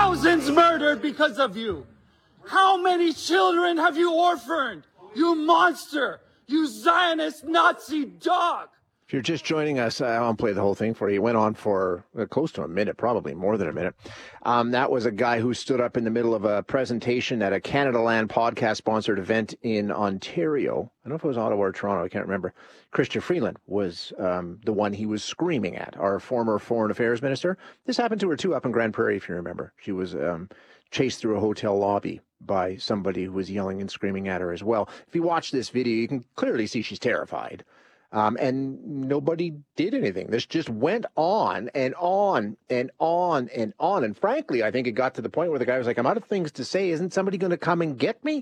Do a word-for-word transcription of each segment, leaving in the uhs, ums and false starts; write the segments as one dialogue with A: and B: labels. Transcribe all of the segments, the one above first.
A: thousands murdered because of you. How many children have you orphaned? You monster! You Zionist Nazi dog!
B: If you're just joining us, I won't play the whole thing for you. It went on for uh, close to a minute, probably more than a minute. Um, that was a guy who stood up in the middle of a presentation at a Canada Land podcast-sponsored event in Ontario. I don't know if it was Ottawa or Toronto. I can't remember. Chrystia Freeland was um, the one he was screaming at, our former Foreign Affairs Minister. This happened to her, too, up in Grand Prairie, if you remember. She was um, chased through a hotel lobby by somebody who was yelling and screaming at her as well. If you watch this video, you can clearly see she's terrified. Um, and nobody did anything. This just went on and on and on and on. And frankly, I think it got to the point where the guy was like, I'm out of things to say. Isn't somebody going to come and get me?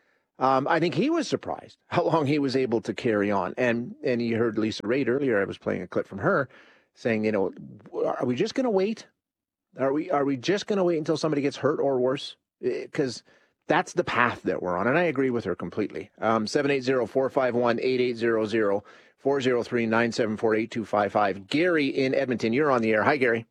B: Um, I think he was surprised how long he was able to carry on. And and you heard Lisa Raitt earlier. I was playing a clip from her saying, you know, are we just going to wait? Are we are we just going to wait until somebody gets hurt or worse? Because that's the path that we're on. And I agree with her completely. Um, seven eight zero, four five one, eight eight zero zero. four oh three, nine seven four, eight two five five. Gary in Edmonton, you're on the air. Hi, Gary.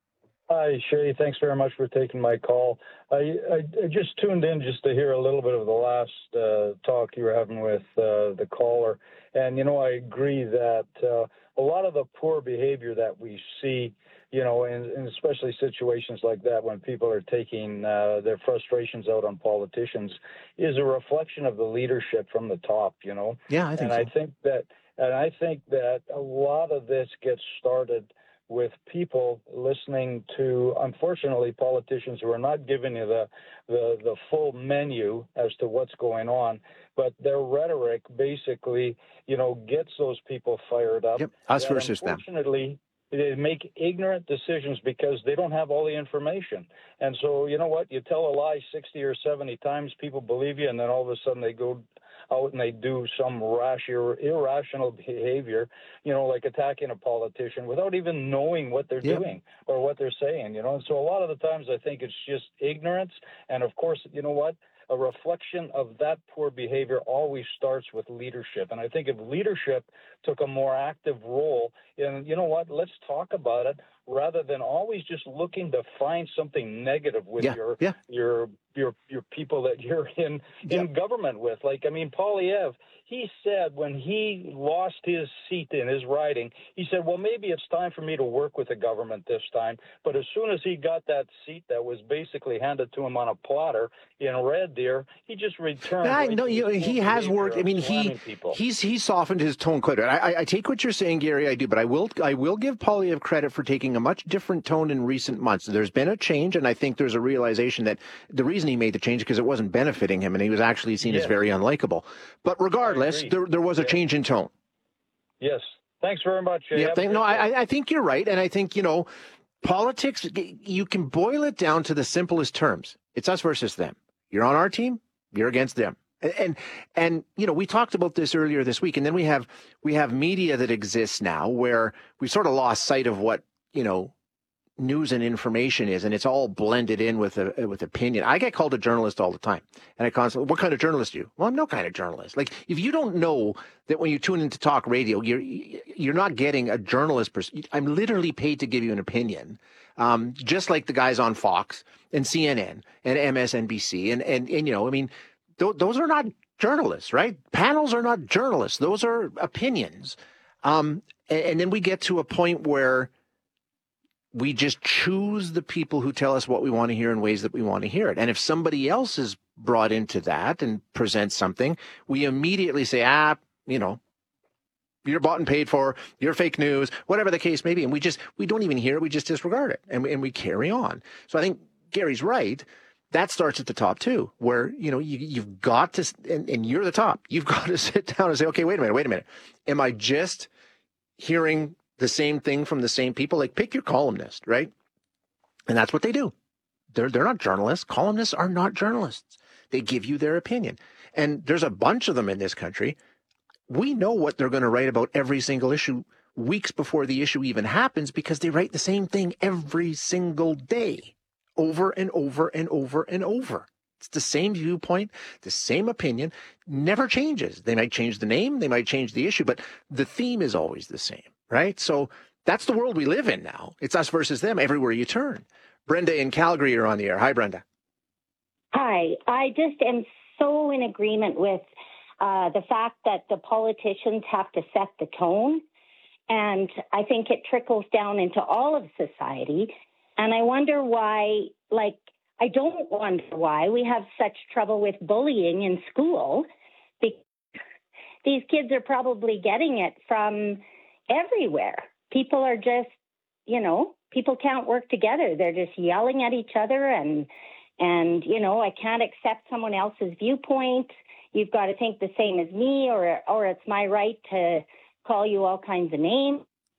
C: Hi, Shay. Thanks very much for taking my call. I, I, I just tuned in just to hear a little bit of the last uh, talk you were having with uh, the caller. And, you know, I agree that uh, a lot of the poor behavior that we see, you know, in, in especially situations like that when people are taking uh, their frustrations out on politicians is a reflection of the leadership from the top, you know.
B: Yeah, I think
C: and
B: so.
C: I think that And I think that a lot of this gets started with people listening to, unfortunately, politicians who are not giving you the, the, the full menu as to what's going on, but their rhetoric basically, you know, gets those people fired up.
B: Yep, us versus them.
C: Unfortunately, they make ignorant decisions because they don't have all the information. And so, you know what, you tell a lie sixty or seventy times, people believe you, and then all of a sudden they go out and they do some rash, ir- irrational behavior, you know, like attacking a politician without even knowing what they're
B: yep.
C: doing or what they're saying, you know. And so a lot of the times I think it's just ignorance. And, of course, you know what? A reflection of that poor behavior always starts with leadership. And I think if leadership took a more active role in, you know what, let's talk about it, rather than always just looking to find something negative with
B: yeah,
C: your,
B: yeah.
C: your your your people that you're in
B: yeah.
C: in government with. Like, I mean, Poilievre, he said when he lost his seat in his riding, he said, well, maybe it's time for me to work with the government this time. But as soon as he got that seat that was basically handed to him on a platter in Red Deer, he just returned.
B: I
C: right
B: know you, he has worked. I mean, he
C: people.
B: he's he's softened his tone quite a bit. I, I take what you're saying, Gary. I do, but I will I will give Poilievre credit for taking a much different tone in recent months. There's been a change, and I think there's a realization that the reason he made the change because it wasn't benefiting him, and he was actually seen
C: yes.
B: as very unlikable. But regardless, there there was a
C: yes.
B: change in tone.
C: Yes. Thanks very much.
B: Yeah, thank, no, I, I think you're right, and I think, you know, politics, you can boil it down to the simplest terms. It's us versus them. You're on our team, you're against them. And, and, and, you know, we talked about this earlier this week, and then we have, we have media that exists now where we sort of lost sight of what, you know, news and information is, and it's all blended in with a, with opinion. I get called a journalist all the time, and I constantly, what kind of journalist are you? Well, I'm no kind of journalist. Like, if you don't know that when you tune into talk radio, you're you're not getting a journalist person. I'm literally paid to give you an opinion, um, just like the guys on Fox and C N N and M S N B C, and and and you know, I mean, th- those are not journalists, right? Panels are not journalists; those are opinions. Um, and, and then we get to a point where we just choose the people who tell us what we want to hear in ways that we want to hear it. And if somebody else is brought into that and presents something, we immediately say, ah, you know, you're bought and paid for, you're fake news, whatever the case may be. And we just, we don't even hear it. We just disregard it and we, and we carry on. So I think Gary's right. That starts at the top too, where, you know, you, you've got to, and, and you're the top, you've got to sit down and say, okay, wait a minute, wait a minute. Am I just hearing the same thing from the same people? Like, pick your columnist, right? And that's what they do. They're they're not journalists. Columnists are not journalists. They give you their opinion. And there's a bunch of them in this country. We know what they're going to write about every single issue weeks before the issue even happens because they write the same thing every single day, over and over and over and over. It's the same viewpoint, the same opinion, never changes. They might change the name, they might change the issue, but the theme is always the same. Right? So that's the world we live in now. It's us versus them everywhere you turn. Brenda in Calgary, you're on the air. Hi, Brenda.
D: Hi. I just am so in agreement with uh, the fact that the politicians have to set the tone. And I think it trickles down into all of society. And I wonder why, like, I don't wonder why we have such trouble with bullying in school. Because these kids are probably getting it from everywhere. People are just, you know, people can't work together. They're just yelling at each other and, and you know, I can't accept someone else's viewpoint. You've got to think the same as me, or or it's my right to call you all kinds of names.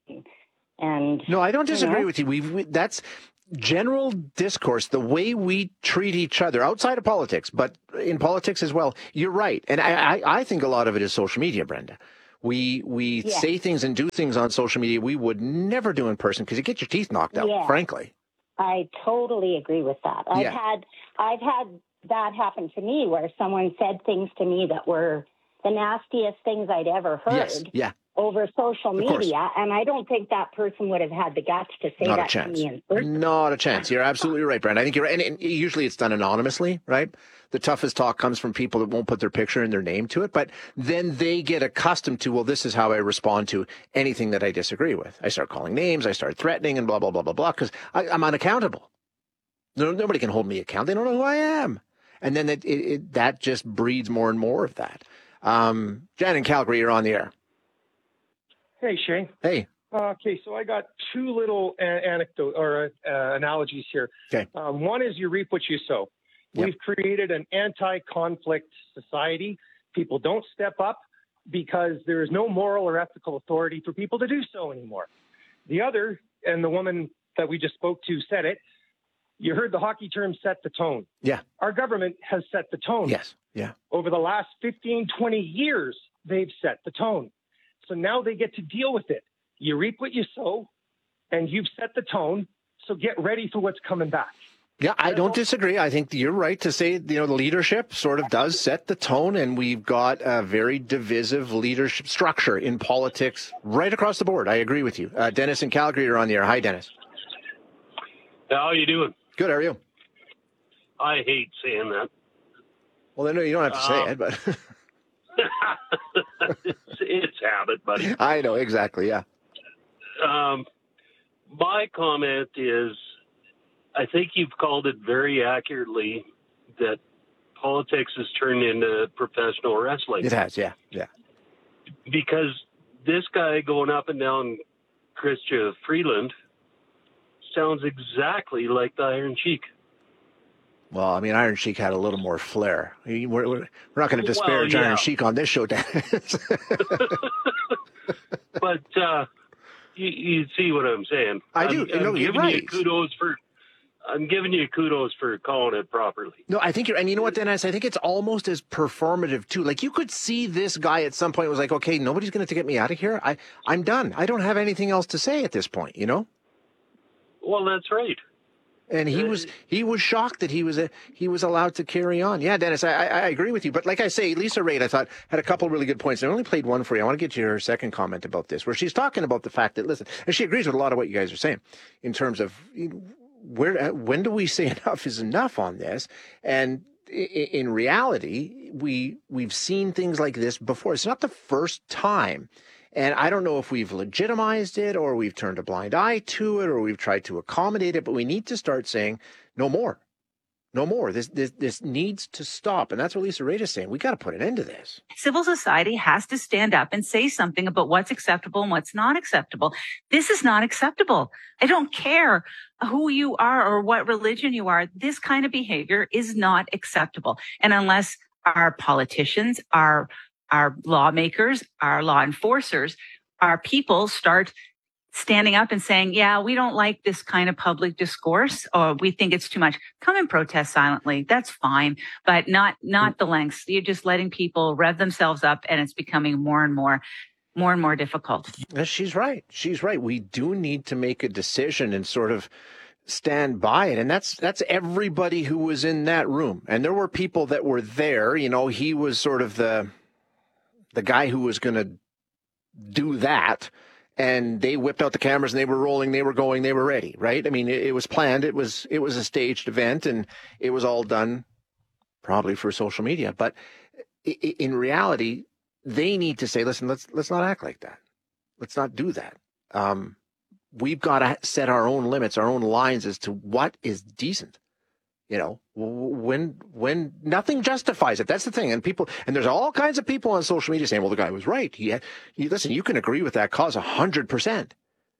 D: And
B: no, I don't disagree
D: you know.
B: with you. We've we, that's general discourse, the way we treat each other outside of politics, but in politics as well. You're right, and I I, I think a lot of it is social media, Brenda. We we
D: Yeah.
B: say things and do things on social media we would never do in person because you get your teeth knocked out.
D: Yeah.
B: Frankly,
D: I totally agree with that. I've
B: Yeah.
D: had I've had that happen to me where someone said things to me that were the nastiest things I'd ever heard
B: yes, yeah.
D: over social
B: Of course.
D: media, and I don't think that person would have had the guts to say
B: Not a
D: that to
B: chance.
D: me in person.
B: Not a chance. You're absolutely right, Brent. I think you're right. And, and usually it's done anonymously, right? The toughest talk comes from people that won't put their picture and their name to it. But then they get accustomed to, well, this is how I respond to anything that I disagree with. I start calling names. I start threatening and blah, blah, blah, blah, blah, because I'm unaccountable. No, nobody can hold me accountable. They don't know who I am. And then it, it, it, that just breeds more and more of that. Um, Jan in Calgary, you're on the air.
E: Hey, Shane.
B: Hey.
E: Uh, okay, so I got two little a- anecdote or uh, analogies here.
B: Okay.
E: Um, one is you reap what you sow.
B: Yep.
E: We've created an anti-conflict society. People don't step up because there is no moral or ethical authority for people to do so anymore. The other, and the woman that we just spoke to said it, you heard the hockey term set the tone.
B: Yeah.
E: Our government has set the tone.
B: Yes. Yeah.
E: Over the last fifteen, twenty years, they've set the tone. So now they get to deal with it. You reap what you sow, and you've set the tone, so get ready for what's coming back.
B: Yeah, I don't disagree. I think you're right to say, you know, the leadership sort of does set the tone, and we've got a very divisive leadership structure in politics right across the board. I agree with you. Uh, Dennis in Calgary, you're on the air. Hi, Dennis.
F: How you doing?
B: Good, how are you?
F: I hate saying that.
B: Well, then you don't have to say
F: Um,
B: it, but
F: it's, it's habit, buddy.
B: I know, exactly, yeah.
F: Um, my comment is, I think you've called it very accurately that politics has turned into professional wrestling.
B: It has, yeah, yeah.
F: Because this guy going up and down Chrystia Freeland sounds exactly like the Iron Sheik.
B: Well, I mean, Iron Sheik had a little more flair. We're, we're, we're not going to disparage
F: Well, yeah.
B: Iron Sheik on this show, Dennis.
F: But uh, you, you see what I'm saying.
B: I do.
F: I'm,
B: No,
F: I'm
B: you're
F: giving
B: right.
F: you kudos for. I'm giving you kudos for calling it properly.
B: No, I think you're, and you know what, Dennis? I think it's almost as performative too. Like you could see this guy at some point was like, okay, nobody's going to get me out of here. I, I'm done. I don't have anything else to say at this point, you know?
F: Well, that's right.
B: And he was he was shocked that he was a, he was allowed to carry on. Yeah, Dennis, I, I I agree with you. But like I say, Lisa Raitt, I thought, had a couple of really good points. I only played one for you. I want to get you her second comment about this, where she's talking about the fact that, listen, and she agrees with a lot of what you guys are saying in terms of where when do we say enough is enough on this? And in reality, we we've seen things like this before. It's not the first time. And I don't know if we've legitimized it or we've turned a blind eye to it or we've tried to accommodate it, but we need to start saying no more. No more. This this, this needs to stop. And that's what Lisa Raitt is saying. We got to put an end to this.
G: Civil society has to stand up and say something about what's acceptable and what's not acceptable. This is not acceptable. I don't care who you are or what religion you are. This kind of behavior is not acceptable. And unless our politicians, our our lawmakers, our law enforcers, our people start standing up and saying, yeah, we don't like this kind of public discourse, or we think it's too much. Come and protest silently. That's fine, but not, not the lengths. You're just letting people rev themselves up, and it's becoming more and more, more and more difficult.
B: She's right. She's right. We do need to make a decision and sort of stand by it. And that's, that's everybody who was in that room. And there were people that were there. You know, he was sort of the, the guy who was going to do that. and they whipped out the cameras and they were rolling, they were going, they were ready, right? I mean, it, it was planned. It was it was a staged event, and it was all done probably for social media. But in reality, they need to say, listen, let's let's not act like that. Let's not do that. Um, we've got to set our own limits, our own lines as to what is decent. You know, when when nothing justifies it. That's the thing. And people, and there's all kinds of people on social media saying, well, the guy was right. He had, you, listen, you can agree with that cause one hundred percent.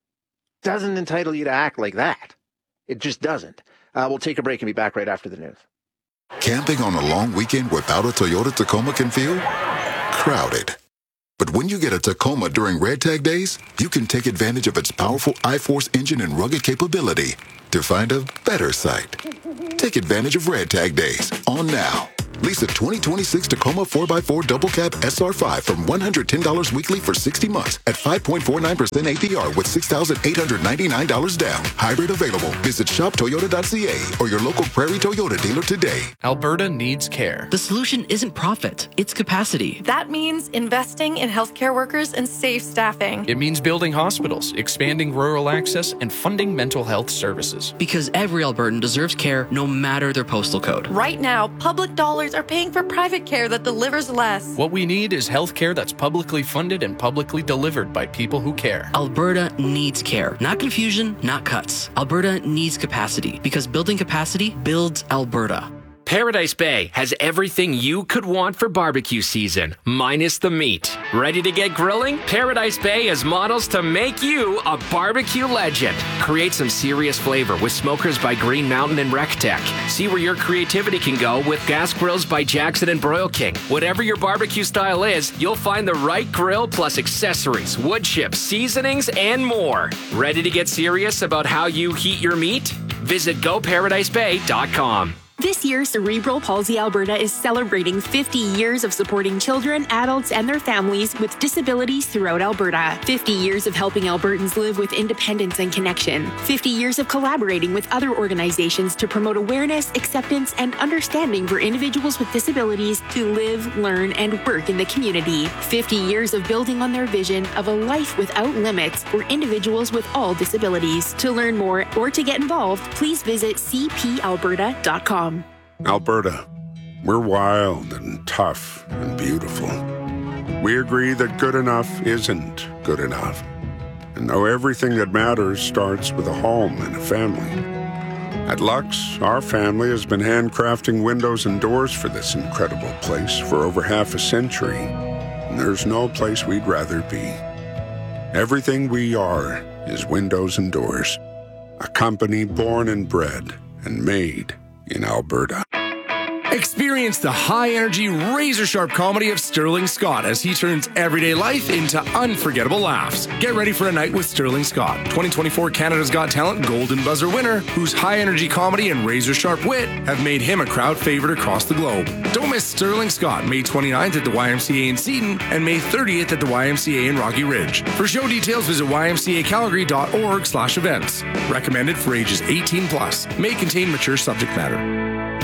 B: Doesn't entitle you to act like that. It just doesn't. Uh, we'll take a break and be back right after the news.
H: Camping on a long weekend without a Toyota Tacoma can feel crowded. But when you get a Tacoma during Red Tag Days, you can take advantage of its powerful I-Force engine and rugged capability to find a better site. Take advantage of Red Tag Days on now. Lease a twenty twenty-six Tacoma four by four Double Cab S R five from one hundred ten dollars weekly for sixty months at five point four nine percent A P R with six thousand eight hundred ninety-nine dollars down. Hybrid available. Visit shop toyota dot c a or your local Prairie Toyota dealer today.
I: Alberta needs care.
J: The solution isn't profit, it's capacity.
K: That means investing in healthcare workers and safe staffing.
I: It means building hospitals, expanding rural access, and funding mental health services.
J: Because every Albertan deserves care no matter their postal code.
K: Right now, public dollars are paying for private care that delivers less.
I: What we need is health care that's publicly funded and publicly delivered by people who care.
J: Alberta needs care. Not confusion, not cuts. Alberta needs capacity because building capacity builds Alberta.
L: Paradise Bay has everything you could want for barbecue season, minus the meat. Ready to get grilling? Paradise Bay has models to make you a barbecue legend. Create some serious flavor with smokers by Green Mountain and RecTech. See where your creativity can go with gas grills by Jackson and Broil King. Whatever your barbecue style is, you'll find the right grill plus accessories, wood chips, seasonings, and more. Ready to get serious about how you heat your meat? Visit go paradise bay dot com.
M: This year, Cerebral Palsy Alberta is celebrating fifty years of supporting children, adults, and their families with disabilities throughout Alberta. fifty years of helping Albertans live with independence and connection. fifty years of collaborating with other organizations to promote awareness, acceptance, and understanding for individuals with disabilities to live, learn, and work in the community. fifty years of building on their vision of a life without limits for individuals with all disabilities. To learn more or to get involved, please visit c p alberta dot com.
N: Alberta, we're wild and tough and beautiful. We agree that good enough isn't good enough. And though everything that matters starts with a home and a family. At Lux, our family has been handcrafting windows and doors for this incredible place for over half a century. And there's no place we'd rather be. Everything we are is windows and doors. A company born and bred and made in Alberta.
O: Experience the high-energy, razor-sharp comedy of Sterling Scott as he turns everyday life into unforgettable laughs. Get ready for a night with Sterling Scott, twenty twenty-four Canada's Got Talent Golden Buzzer winner, whose high-energy comedy and razor-sharp wit have made him a crowd favorite across the globe. Don't miss Sterling Scott, May twenty-ninth at the Y M C A in Seton and May thirtieth at the Y M C A in Rocky Ridge. For show details, visit y m c a calgary dot org slash events. Recommended for ages eighteen plus. May contain mature subject matter.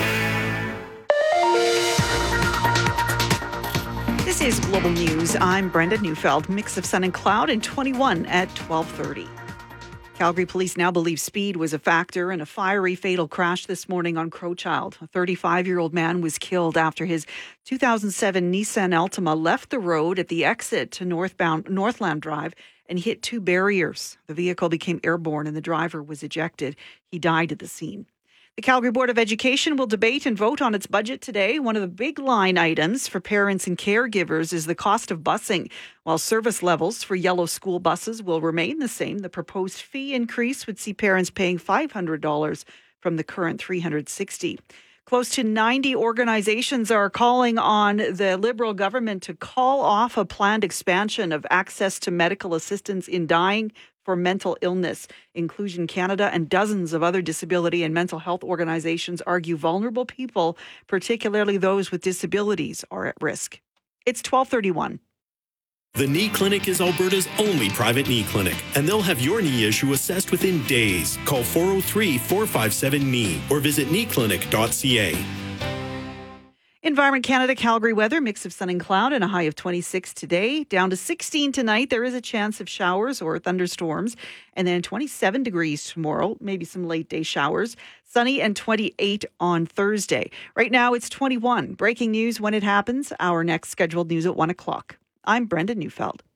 P: This is Global News. I'm Brenda Neufeld. Mix of sun and cloud and twenty-one at twelve thirty. Calgary police now believe speed was a factor in a fiery fatal crash this morning on Crowchild. A thirty-five-year-old man was killed after his two thousand seven Nissan Altima left the road at the exit to northbound Northland Drive and hit two barriers. The vehicle became airborne and the driver was ejected. He died at the scene. The Calgary Board of Education will debate and vote on its budget today. One of the big line items for parents and caregivers is the cost of busing. While service levels for yellow school buses will remain the same, the proposed fee increase would see parents paying five hundred dollars from the current three hundred sixty dollars. Close to ninety organizations are calling on the Liberal government to call off a planned expansion of access to medical assistance in dying for mental illness. Inclusion Canada and dozens of other disability and mental health organizations argue vulnerable people, particularly those with disabilities, are at risk. It's twelve thirty-one.
Q: The Knee Clinic is Alberta's only private knee clinic, and they'll have your knee issue assessed within days. Call four oh three, four five seven, K N E E or visit knee clinic dot c a.
P: Environment Canada, Calgary weather, mix of sun and cloud and a high of twenty-six today. Down to sixteen tonight. There is a chance of showers or thunderstorms. And then twenty-seven degrees tomorrow, maybe some late day showers. Sunny and twenty-eight on Thursday. Right now it's twenty-one. Breaking news when it happens. Our next scheduled news at one o'clock. I'm Brenda Neufeld.